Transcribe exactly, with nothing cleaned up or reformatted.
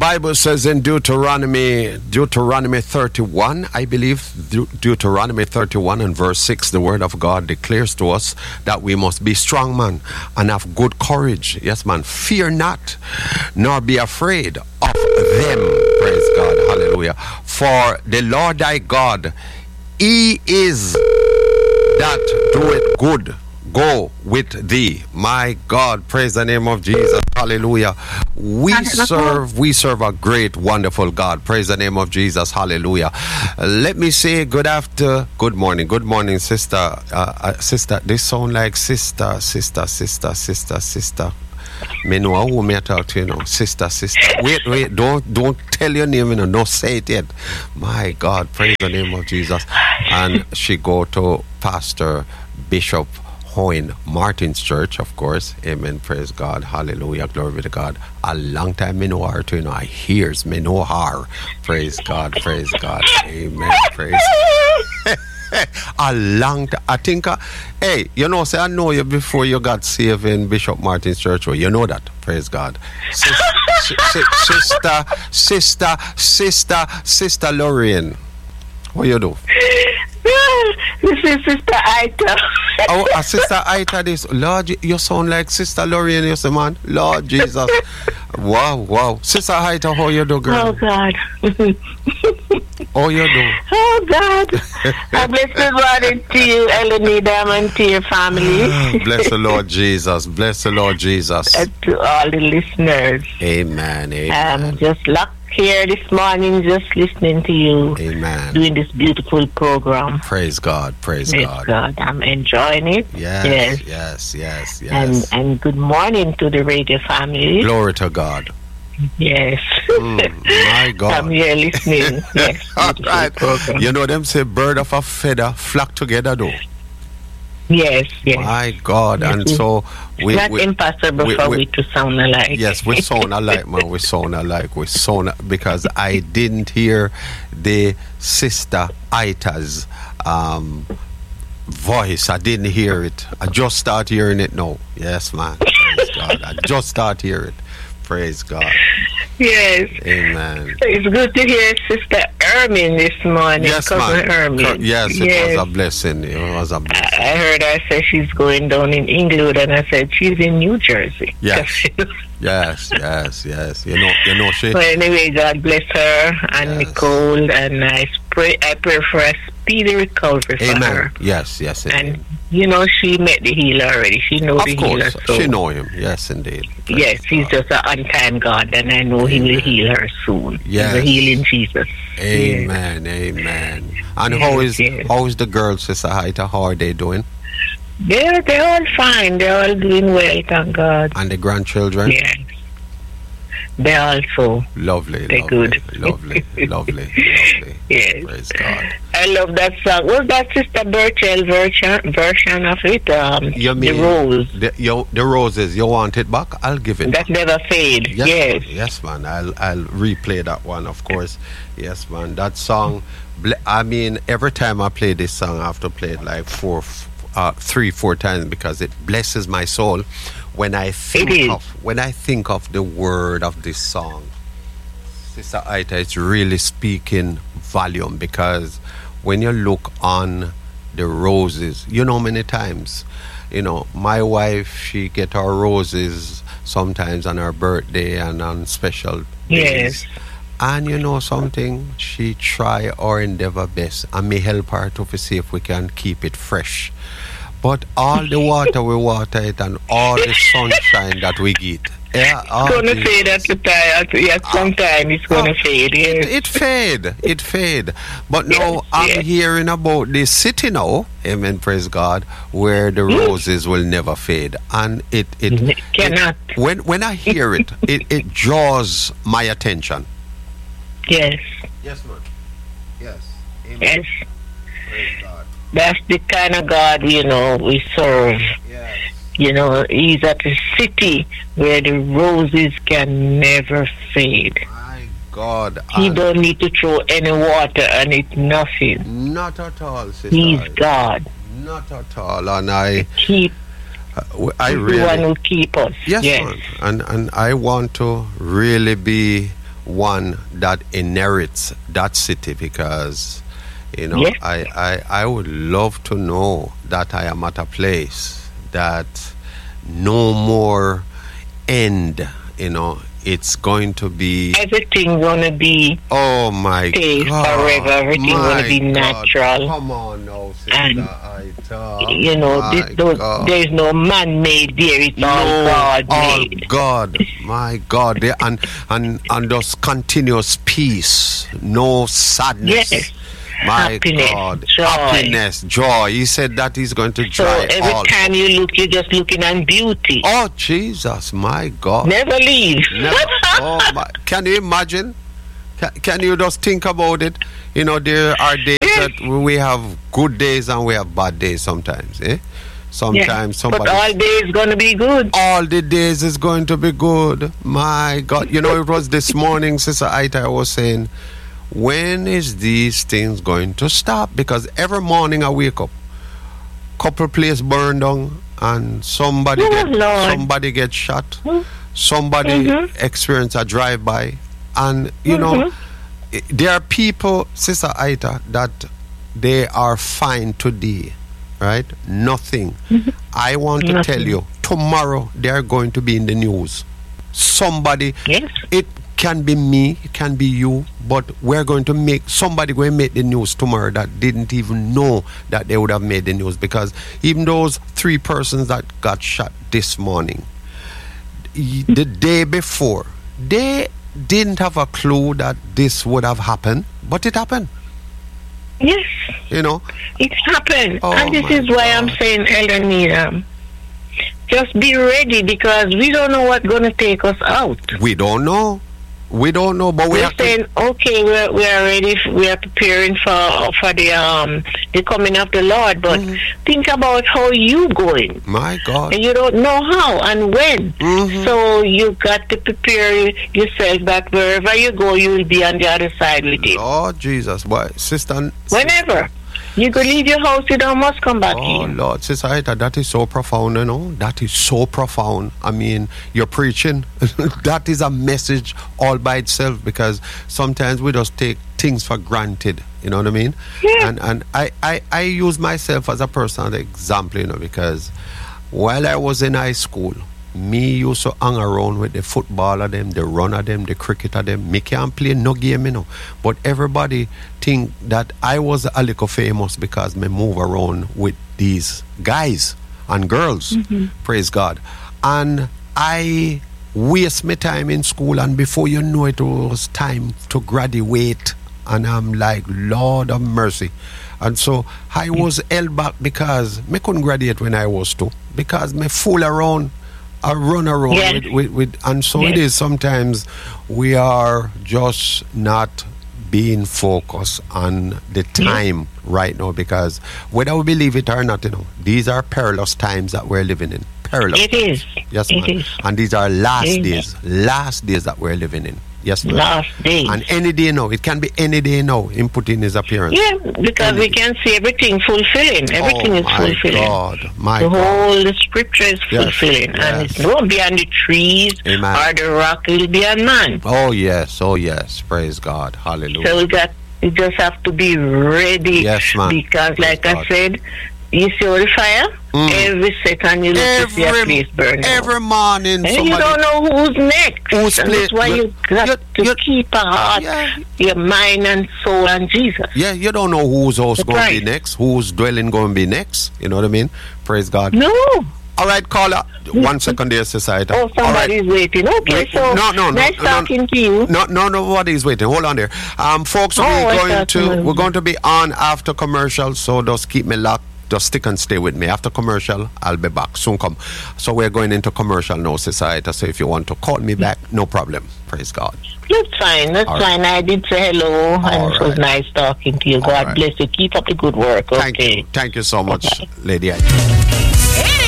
Bible says in Deuteronomy, Deuteronomy thirty-one, I believe, De- Deuteronomy thirty-one and verse six, the word of God declares to us that we must be strong, man, and have good courage. Yes, man. Fear not, nor be afraid of them. Praise God. Hallelujah. For the Lord thy God, he is that doeth good. Go with thee. My God, praise the name of Jesus. Hallelujah. We serve, we serve a great, wonderful God. Praise the name of Jesus. Hallelujah. Uh, let me say good after, good morning. Good morning, sister. Uh, uh, sister, they sound like sister, sister, sister, sister, sister. Me know who me talk to, you know. Sister, sister. Wait, wait, don't don't tell your name, you know. Don't say it yet. My God, praise the name of Jesus. And she go to Pastor Bishop Hoyne Martin's church, of course. Amen. Praise God. Hallelujah. Glory be to God. A long time me know her too, you know. I hears me know her. Praise God. Praise God. Amen. Praise a long time. I think, uh, hey, you know, say I know you before you got saved in Bishop Martin's church. Well, you know that. Praise God. Sis, si, si, sister, sister, sister, sister Lorraine. What you do? This is Sister Aita. Oh, uh, Sister Aita, this. Lord, you sound like Sister Lorraine, you say, man. Lord Jesus. Wow, wow. Sister Aita, how you do, girl? Oh, God. How you do? Oh, God. I bless the Lord to you, Elenida, and to your family. Bless the Lord Jesus. Bless the Lord Jesus. And to all the listeners. Amen, amen. Um, just luck here this morning, just listening to you. Amen. Doing this beautiful program. Praise God. Praise, praise God. God. I'm enjoying it. Yes, yes, yes, yes. yes. And and good morning to the radio family. Glory to God. Yes. Mm, my God. I'm here listening. Yes. All right. Program. You know them say bird of a feather flock together though. Yes, yes. My God. Yes, and so we, it's not we, impossible we, for we, we to sound alike. Yes, we sound alike, man. We sound alike. We sound because I didn't hear the Sister Aita's um, voice. I didn't hear it. I just start hearing it now. Yes, man. Praise God. I just start hearing it. Praise God. Yes. Amen. It's good to hear Sister Ermin this morning. Yes, Cousin man. Ermin. Yes, it yes. was a blessing. It was a blessing. I, I heard her say she's going down in England, and I said she's in New Jersey. Yes. yes, yes, yes. You know, you know she. Well, anyway, God bless her and yes. Nicole, and I pray, I pray for a speedy recovery for Amen. her. Yes, yes, indeed. And you know, she met the healer already. She knows of the course. healer. So she know him. Yes, indeed. Praise yes, God. he's just an on-time God, and I know Amen. He will heal her soon. Yes. He's a healing Jesus. Amen, yes. amen. And yes, how is yes. how is the girls, Sister Aita? How are they doing? They're they're all fine. They're all doing well, thank God. And the grandchildren? Yes. They're also lovely, they're lovely, good. lovely, lovely, lovely. Yes. Praise God. I love that song. What's that Sister Birchell version version of it? Um, you mean the rose. The, you, the roses. You want it back? I'll give it. That back. never fade. Yes, yes. Man. Yes, man. I'll I'll replay that one, of course. Yes, man. That song. I mean, every time I play this song, I have to play it like four, uh, three, four times because it blesses my soul. When I think of when I think of the word of this song, Sister Aita, it's really speaking volume because when you look on the roses, you know, many times, you know, my wife, she get her roses sometimes on her birthday and on special days. Yes. And you know something, she try or endeavor best and me help her to see if we can keep it fresh. But all the water we water it and all the sunshine that we get, yeah, it's gonna Jesus. fade at the time. At some time, it's gonna uh, fade. Yes. It, it fade, it fade. But now yes, I'm yes. hearing about this city now. Amen. Praise God, where the mm. roses will never fade, and it it, it cannot. It, when when I hear it, it it draws my attention. Yes. Yes, Lord. Yes. Amen. Yes. Praise God. That's the kind of God, you know, we serve. Yes. You know, he's at a city where the roses can never fade. My God. He and don't need to throw any water on it, nothing. Not at all, sister. He's God. Not at all. And I... Keep. Uh, I he's really... the one who keep us. Yes, yes. man. And, and I want to really be one that inherits that city, because you know Yes. I, I I would love to know that I am at a place that no more end, you know, it's going to be, Everything gonna be oh my stay God, forever. Everything gonna my be God. natural. Come on now, sister. And, I thought, You know, my this, those, God. there's no man-made there. It's all No, God all made. God, my God, There- and and and just continuous peace, no sadness. Yes. My Happiness, God, joy. happiness, joy. He said that he's going to So dry every all. time you look, you're just looking on beauty. Oh Jesus, my God! Never leave. Never. Oh my! Can you imagine? Can, can you just think about it? You know, there are days that we have good days and we have bad days sometimes. Eh? Sometimes Yeah. somebody. But all day is gonna be good. All the days is going to be good. My God. You know, it was this morning, Sister Aita was saying, when is these things going to stop? Because every morning I wake up, couple places burn down, and somebody Oh, get Lord. somebody get shot, somebody Mhm. experience a drive-by, and you know, i- there are people, Sister Aita, that they are fine today, right? Nothing. I want to tell Nothing. you, tomorrow they are going to be in the news. Somebody, Yes. it can be me, it can be you, but we're going to make somebody going to make the news tomorrow that didn't even know that they would have made the news, because even those three persons that got shot this morning, y- the day before, they didn't have a clue that this would have happened, but it happened. Yes. You know, It happened. Oh, and this my is why I'm God. saying, Elder Needham, just be ready, because we don't know what's going to take us out. we don't know. We don't know, but we We're have to. saying, okay, we're, we are ready, f- we are preparing for for the um the coming of the Lord, but Mm-hmm. think about how you going. My God. And you don't know how and when. Mhm. So you got to prepare yourself that wherever you go, you will be on the other side with it. Lord Jesus, boy, sister. Whenever. You could leave your house, you don't must come back Oh in. Lord, Sister Aita, that is so profound, you know. That is so profound. I mean, you're preaching. That is a message all by itself, because sometimes we just take things for granted. You know what I mean? Yeah. And and I, I, I use myself as a personal example, you know, because while I was in high school, me used to hang around with the footballer them, the runner them, the cricketer them. Me can't play no game, you know. But everybody think that I was a little famous because me move around with these guys and girls. Praise God. And I waste my time in school, and before you know it, it was time to graduate. And I'm like, Lord of mercy. And so I was held back because me couldn't graduate when I was two, because me fool around. I run around Yes. with, with, with, and so it Yes. is sometimes we are just not being focused on the time right now, because whether we believe it or not, you know, these are perilous times that we're living in. Perilous. It is. Yes, It ma'am. is. And these are last It is. days, last days that we're living in. Yes, ma'am. Last day. And any day now, it can be any day now, him putting his appearance. Yeah, because we can see everything fulfilling. Everything oh, is my fulfilling. God, my The God. whole the scripture is Yes, fulfilling, and yes. it won't be on the trees Amen. or the rock. It'll be on man. Oh yes, oh yes, praise God, hallelujah. So we got we just have to be ready. Yes, ma'am. Because, Praise like I God. said, you see all the fire. Mm. Every second you look to see a every place burning. every morning, And somebody. you don't know who's next. Who's and play- that's why you- you got you- to you- keep a heart, Yeah. your mind and soul on Jesus. Yeah, you don't know whose house That's going to be right. next, whose dwelling going to be next. You know what I mean? Praise God. No. All right, caller. One second, dear society. Oh, All right. somebody's waiting. Okay, Wait, so no, no, no, nice no, talking to you. No, no, nobody's waiting. Hold on there, um, folks. Oh, we're I going thought to somebody- we're going to be on after commercial, so just keep me locked. Just stick and stay with me. After commercial, I'll be back soon. Come. So we're going into commercial now, society. So if you want to call me back, no problem. Praise God. That's fine. That's All fine. I did say hello, and All it was right. nice talking to you. All God right. bless you. Keep up the good work. Okay. Thank you. Thank you so much, Okay. Lady.